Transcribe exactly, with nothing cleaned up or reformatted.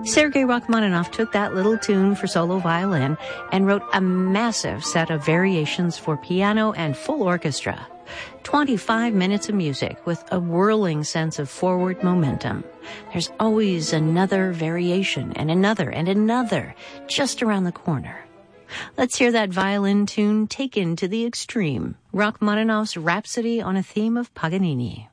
Sergei Rachmaninoff took that little tune for solo violin and wrote a massive set of variations for piano and full orchestra. twenty-five minutes of music with a whirling sense of forward momentum. There's always another variation and another and another just around the corner. Let's hear that violin tune taken to the extreme. Rachmaninoff's Rhapsody on a Theme of Paganini.